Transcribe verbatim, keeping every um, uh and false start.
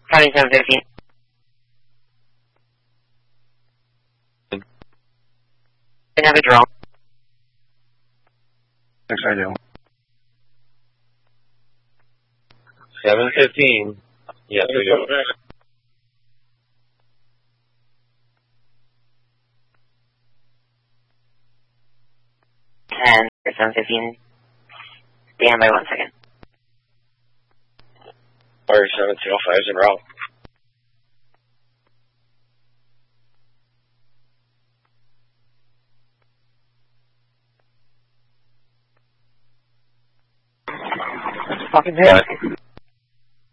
County seven fifteen. Can I have a drone? Yes, I do. seven fifteen. Yes, we do. ten, seven fifteen. Stand by one second. Fire seven two oh five is en route. Fucking hell.